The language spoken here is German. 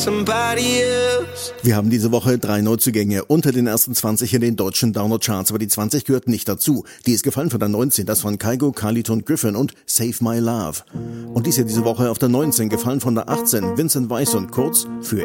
Wir haben diese Woche 3 Neuzugänge unter den ersten 20 in den deutschen Download-Charts, aber die 20 gehört nicht dazu. Die ist gefallen von der 19, das waren Kygo, Carlito und Griffin und Save My Love. Und dies hier diese Woche auf der 19, gefallen von der 18, Vincent Weiss und Kurz für